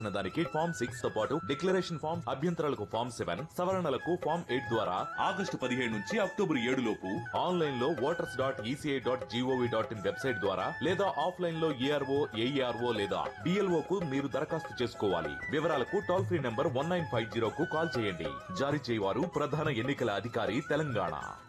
దానికి ఫామ్ 6 తో పాటు డిక్లరేషన్ ఫామ్, అభ్యంతరాలకు ఫామ్ 7, సవరణలకు ఫామ్ 8 ద్వారా ఆగస్టు 15 నుంచి అక్టోబర్ 7 లోపు ఆన్లైన్ లో voters.eci.gov.in వెబ్సైట్ ద్వారా లేదా ఆఫ్లైన్ లో ఏఆర్ఓ, ఏఈఆర్ఓ లేదా బిఎల్ఓ కు మీరు దరఖాస్తు చేసుకోవాలి. వివరాలకు టోల్ ఫ్రీ నంబర్ 1950 కు కాల్ చేయండి. జారీ చేయవారు ప్రధాన ఎన్నికల అధికారి, తెలంగాణ.